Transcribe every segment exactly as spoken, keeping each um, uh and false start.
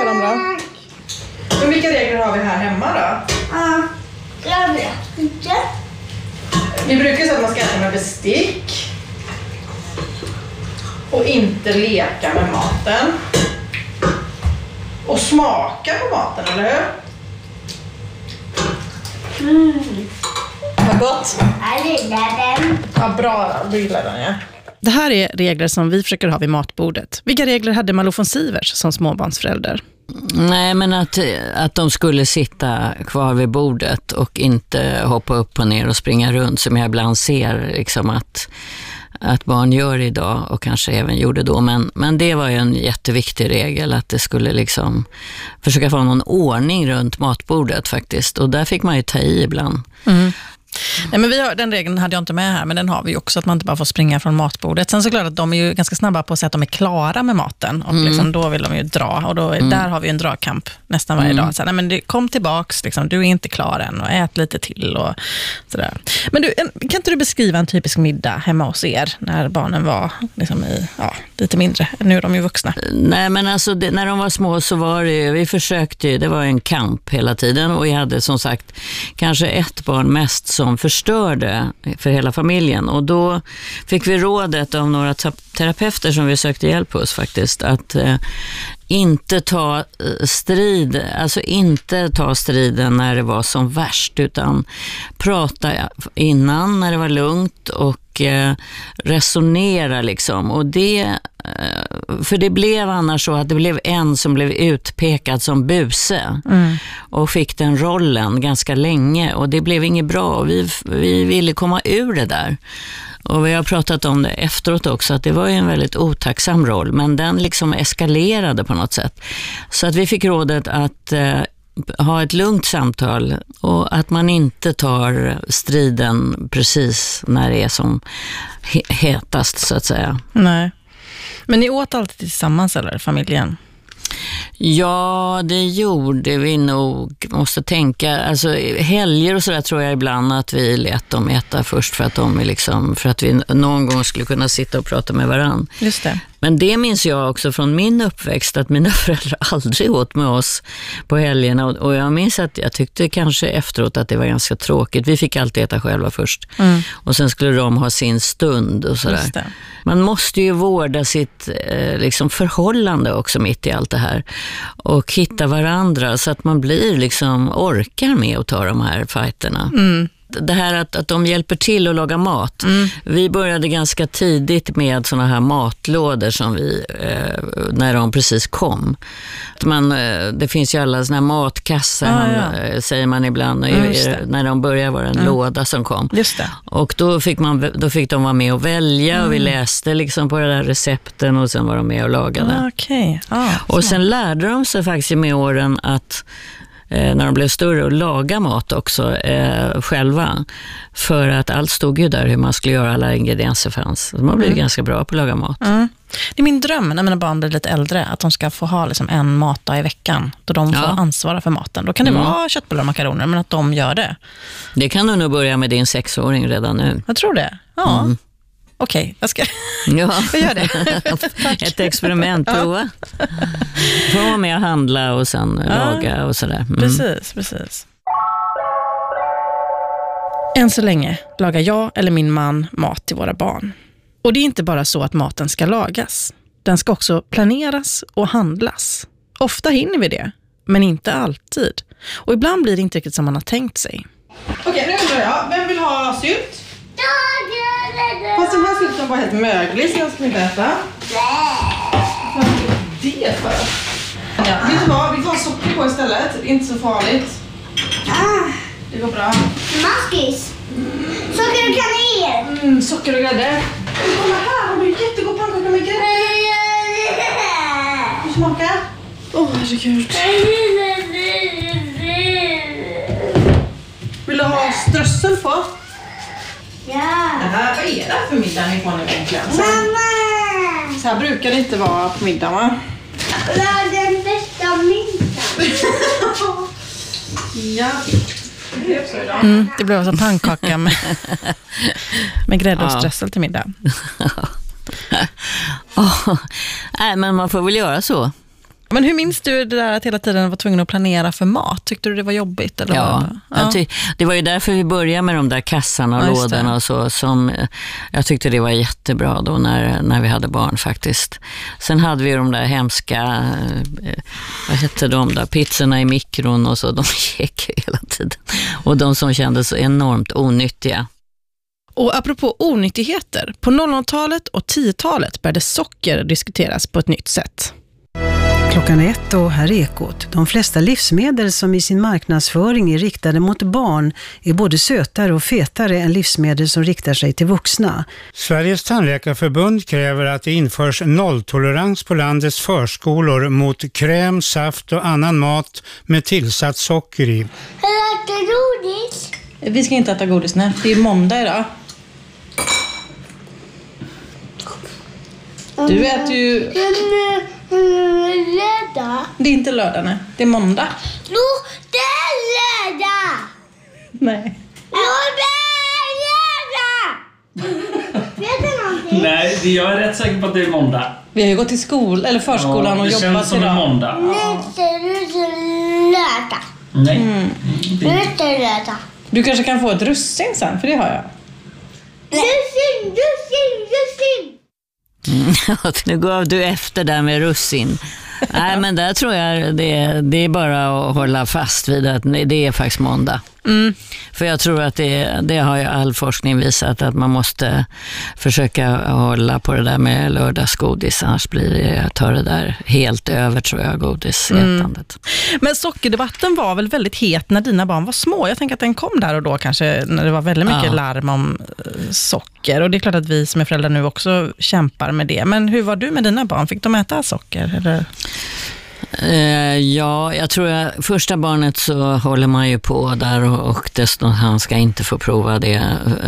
dem då. Men vilka regler har vi här hemma då? Ja, jag vet inte. Vi brukar säga att man ska äta med bestick. Och inte leka med maten. Och smaka på maten, eller hur? Mm. Vad gott. Jag gillar den. Ja, bra. Du gillar den, ja. Det här är regler som vi försöker ha vid matbordet. Vilka regler hade Malou von Sivers som småbarnsförälder? Nej, men att, att de skulle sitta kvar vid bordet och inte hoppa upp och ner och springa runt som jag ibland ser liksom att, att barn gör idag och kanske även gjorde då. Men, men det var ju en jätteviktig regel att det skulle liksom försöka få någon ordning runt matbordet faktiskt. Och där fick man ju ta i ibland. Mm. Nej, men vi har, den regeln hade jag inte med här, men den har vi också, att man inte bara får springa från matbordet. Sen så klart att de är ju ganska snabba på att säga att de är klara med maten och mm. liksom, då vill de ju dra och då, mm. där har vi en dragkamp nästan varje mm. dag. Så, nej, men det, kom tillbaks, liksom, du är inte klar än och ät lite till och sådär. Men du, en, kan inte du beskriva en typisk middag hemma hos er när barnen var liksom i, ja, lite mindre? Nu är de ju vuxna. Nej, men alltså det, när de var små så var det ju, vi försökte ju, det var en kamp hela tiden och vi hade som sagt kanske ett barn mest som förstörde för hela familjen och då fick vi rådet av några terapeuter som vi sökte hjälp hos faktiskt att eh, inte ta strid, alltså inte ta striden när det var som värst utan prata innan när det var lugnt och eh, resonera liksom och det eh, för det blev annars så att det blev en som blev utpekad som buse mm. och fick den rollen ganska länge och det blev inget bra och vi, vi ville komma ur det där. Och vi har pratat om det efteråt också att det var en väldigt otacksam roll men den liksom eskalerade på något sätt. Så att vi fick rådet att eh, ha ett lugnt samtal och att man inte tar striden precis när det är som hetast så att säga. Nej. Men ni åt alltid tillsammans eller familjen? Ja, det gjorde vi nog. Måste tänka, alltså helger och sådär tror jag ibland att vi lät dem äta först för att de är liksom, för att vi någon gång skulle kunna sitta och prata med varann. Just det. Men det minns jag också från min uppväxt att mina föräldrar aldrig åt med oss på helgerna och jag minns att jag tyckte kanske efteråt att det var ganska tråkigt. Vi fick alltid äta själva först mm. och sen skulle de ha sin stund och sådär. Man måste ju vårda sitt eh, liksom förhållande också mitt i allt det här och hitta varandra så att man blir liksom orkar med att ta de här fighterna. Mm. Det här att, att de hjälper till att laga mat. Mm. Vi började ganska tidigt med såna här matlådor som vi, eh, när de precis kom. Att man, eh, det finns ju alla såna här matkassar, ah, ja. eh, säger man ibland, mm, när de börjar vara en mm. låda som kom. Just det. Och då fick, man, då fick de vara med och välja mm. och vi läste liksom på det där recepten och sen var de med och lagade. Ah, okay. ah, och sen lärde de sig faktiskt med åren att Eh, när de blev större och laga mat också eh, själva. För att allt stod ju där hur man skulle göra, alla ingredienser fanns. De har blivit mm. ganska bra på att laga mat. Mm. Det är min dröm när mina barn blir lite äldre att de ska få ha liksom en matdag i veckan då de får ja. ansvara för maten. Då kan det mm. vara köttbullar och makaroner men att de gör det. Det kan du nog börja med din sexåring redan nu. Jag tror det. Ja. Mm. Okej, okay, jag ska ja. jag gör det. Ett experiment, prova. Få vara med och handla och sen ja. laga och sådär. Mm. Precis, precis. Än så länge lagar jag eller min man mat till våra barn. Och det är inte bara så att maten ska lagas. Den ska också planeras och handlas. Ofta hinner vi det, men inte alltid. Och ibland blir det inte riktigt som man har tänkt sig. Okej, okay, nu undrar jag. Vem vill ha sylt? Fast den här sylten var helt möglig så jag ska inte äta. Vad är det för? Ja. Vet du vad? Vi får ha socker på istället. Det är inte så farligt. Det går bra. Maskis. Socker och kanel. Mm, socker och grädde. Kolla här, har du jättegod pannkaka med grädde. Hur smakar? Åh, oh, herregud. Vill du ha strössel på? Ja. Det här, vad är det för middag ni får nu egentligen? Så, Mamma! så här brukar det inte vara på middag, va? Det är den bästa middagen. Ja. Det blev så idag. Mm, det blev alltså pannkaka med, med grädde och strössel till middag. oh. Nej, men man får väl göra så. Men hur minns du det där att hela tiden var tvungen att planera för mat? Tyckte du det var jobbigt? Eller ja, vad? Ja. Ty- det var ju därför vi började med de där kassarna och Ja, lådorna och så. Som, jag tyckte det var jättebra då när, när vi hade barn faktiskt. Sen hade vi de där hemska, eh, vad hette de där, pizzorna i mikron och så. De gick hela tiden. Och de som kändes så enormt onyttiga. Och apropå onyttigheter, på noll noll-talet och tio-talet började socker diskuteras på ett nytt sätt. Klockan ett och här är Ekot. De flesta livsmedel som i sin marknadsföring är riktade mot barn är både sötare och fetare än livsmedel som riktar sig till vuxna. Sveriges tandläkarförbund kräver att det införs nolltolerans på landets förskolor mot kräm, saft och annan mat med tillsatt socker i. Jag äter godis. Vi ska inte äta godis, nej. Det är måndag idag. Du äter ju... Lördag. Det är inte lördag, nej. Det är måndag. Jo, det är lördag. Nej. Jo, det är lördag. Vet du någonting? Nej, det- jag är rätt säker på att det är måndag. Vi har ju gått till skol, eller förskolan Ja, och det jobbat känns som en idag. måndag. Nej, det är lördag. Nej. Nu är det lördag. Du kanske kan få ett russin sen, för det har jag. Russin, russin, russin. Nu gav du efter där med russin. Nej, men där tror jag det, det är bara att hålla fast vid att det är faktiskt måndag. Mm. För jag tror att det, det har ju all forskning visat att man måste försöka hålla på det där med lördagsgodis, annars blir det, tar det där helt över, tror jag, godisätandet. Mm. Men sockerdebatten var väl väldigt het när dina barn var små. Jag tänker att den kom där och då kanske när det var väldigt mycket Ja. larm om eh, socker. Och det är klart att vi som är föräldrar nu också kämpar med det. Men hur var du med dina barn? Fick de äta socker? Eller? Eh, ja, jag tror att första barnet så håller man ju på där och, och dessutom han ska inte få prova det.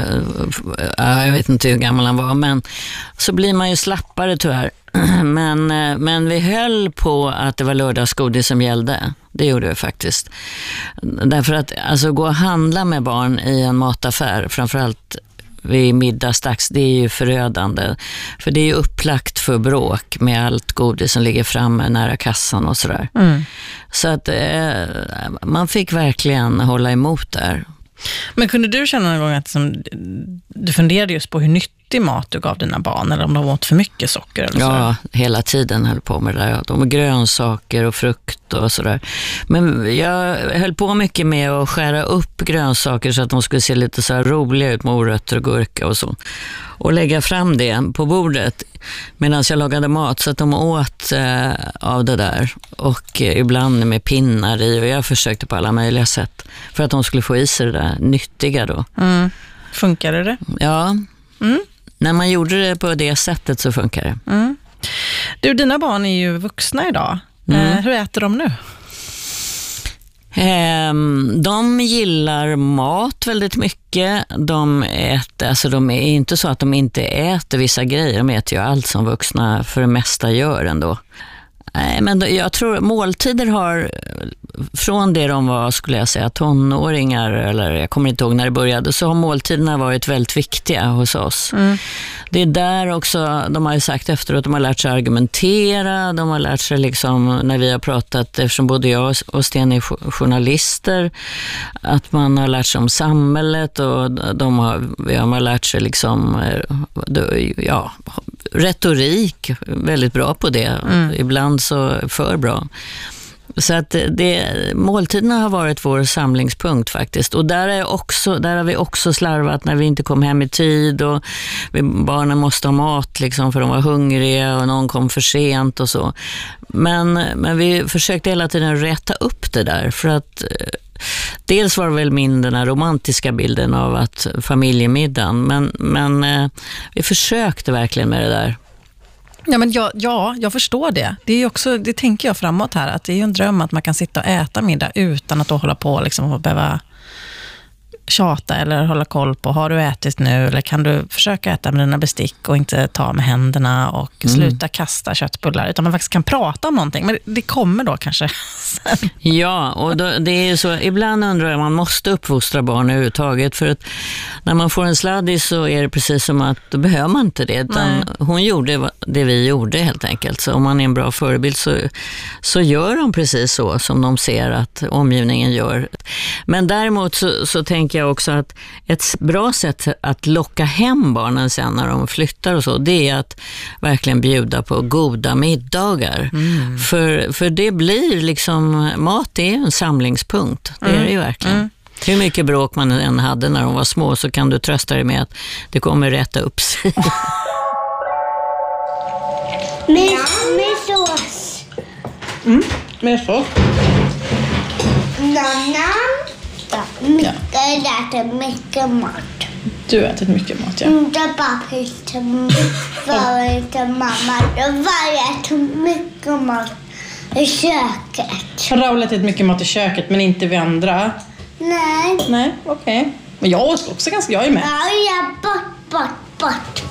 Eh, jag vet inte hur gammal han var, men så blir man ju slappare tyvärr. Men, eh, men vi höll på att det var lördagsgodis som gällde. Det gjorde vi faktiskt. Därför att alltså, gå och handla med barn i en mataffär, framförallt vid middagsdags, det är ju förödande. För det är ju upplagt för bråk med allt godis som ligger framme nära kassan och sådär. Mm. Så att eh, man fick verkligen hålla emot där. Men kunde du känna någon gång att som, du funderade just på hur nyttig mat du gav dina barn eller om de åt för mycket socker? Eller ja, så? Hela tiden höll på med det där. De grönsaker och frukt och sådär. Men jag höll på mycket med att skära upp grönsaker så att de skulle se lite så här roliga ut, morötter och gurka och så. Och lägga fram det på bordet medan jag lagade mat så att de åt eh, av det där. Och eh, ibland med pinnar i, och jag försökte på alla möjliga sätt för att de skulle få i sig det där nyttiga då. Mm. Funkade det? Ja. Mm. När man gjorde det på det sättet så funkar det. Mm. Du, dina barn är ju vuxna idag. Mm. Eh, hur äter de nu? De gillar mat väldigt mycket. De äter, alltså de är inte så att de inte äter vissa grejer. De äter ju allt som vuxna för det mesta gör ändå. Nej, men jag tror måltider har, från det de var, skulle jag säga, tonåringar, eller jag kommer inte ihåg när det började, så har måltiderna varit väldigt viktiga hos oss. Mm. Det är där också, de har ju sagt efteråt, de har lärt sig argumentera, de har lärt sig liksom, när vi har pratat, eftersom både jag och Sten är journalister, att man har lärt sig om samhället, och de har, de har lärt sig liksom, ja, retorik, väldigt bra på det. Mm. Ibland så för bra. Så att det, måltiderna har varit vår samlingspunkt faktiskt. Och där, är också, där har vi också slarvat när vi inte kom hem i tid, och vi, barnen måste ha mat liksom för de var hungriga och någon kom för sent och så. Men, men vi försökte hela tiden rätta upp det där, för att dels var det väl min den här romantiska bilden av att familjemiddagen, men, men vi försökte verkligen med det där. Ja, men jag, ja, jag förstår det. Det är också, det tänker jag framåt här, att det är ju en dröm att man kan sitta och äta middag utan att då hålla på liksom och behöva tjata eller hålla koll på, har du ätit nu, eller kan du försöka äta med dina bestick och inte ta med händerna och mm. sluta kasta köttbullar, utan man faktiskt kan prata om någonting, men det kommer då kanske sen. Ja, och då, det är ju så, ibland undrar jag om man måste uppfostra barn överhuvudtaget, för att när man får en sladdis så är det precis som att då behöver man inte det, utan hon gjorde det vi gjorde helt enkelt, så om man är en bra förebild så, så gör de precis så som de ser att omgivningen gör. Men däremot så, så tänker jag också att ett bra sätt att locka hem barnen sen när de flyttar och så, det är att verkligen bjuda på goda middagar. Mm. För, för det blir liksom, mat är en samlingspunkt. Det är det ju verkligen. Mm. Hur mycket bråk man än hade när de var små, så kan du trösta dig med att det kommer rätta upp sig. Med, med sås. Mm, med sås. Nanna. Ja, mycket, jag äter mycket mat. Du har ätit mycket mat, ja. Inte bara pytte för inte mamma. Då var jag ätit mycket mat i köket. Har Raul ätit mycket mat i köket, men inte vi andra? Nej. Nej, okej. Okay. Men jag åt också ganska, jag är med. Ja, jag bort, bort, bort.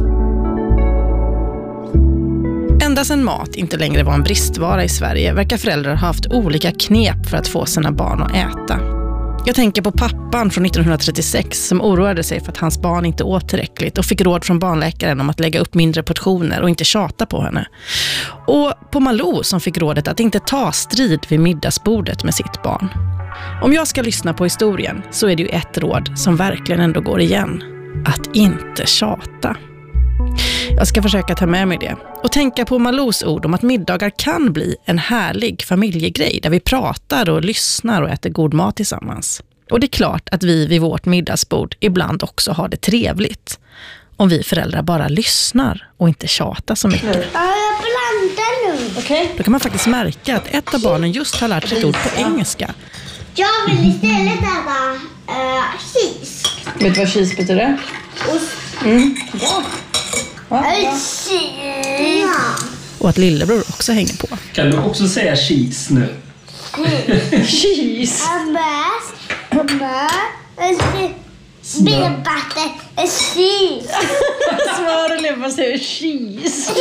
Ända sedan mat inte längre var en bristvara i Sverige verkar föräldrar ha haft olika knep för att få sina barn att äta. Jag tänker på pappan från nittonhundratrettiosex som oroade sig för att hans barn inte åt tillräckligt och fick råd från barnläkaren om att lägga upp mindre portioner och inte tjata på henne. Och på Malou som fick rådet att inte ta strid vid middagsbordet med sitt barn. Om jag ska lyssna på historien så är det ju ett råd som verkligen ändå går igen. Att inte tjata. Jag ska försöka ta med mig det och tänka på Malous ord om att middagar kan bli en härlig familjegrej där vi pratar och lyssnar och äter god mat tillsammans. Och det är klart att vi vid vårt middagsbord ibland också har det trevligt. Om vi föräldrar bara lyssnar och inte tjatar så mycket. Ja, jag blandar nu. Okej. Då kan man faktiskt märka att ett av barnen just har lärt sig ett ord på engelska. Jag vill istället äta uh, cheese. Vet du vad cheese betyder? Ost. Mm, bra. Va? Cheese. Ja. Och att lillebror också hänger på. Kan du också säga cheese nu? Cheese. Ammas. Ammas. Bilbatter. Cheese. Svara och leva säger cheese.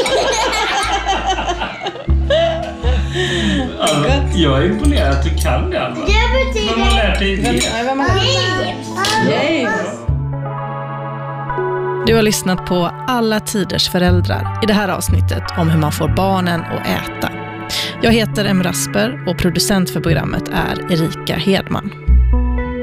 Alva, jag är imponerad att du kan det, Alva. Det betyder... Vem har lärt dig det? Nej, vem har lärt dig? Du har lyssnat på Alla tiders föräldrar i det här avsnittet om hur man får barnen att äta. Jag heter Em Rasper och producent för programmet är Erika Hedman.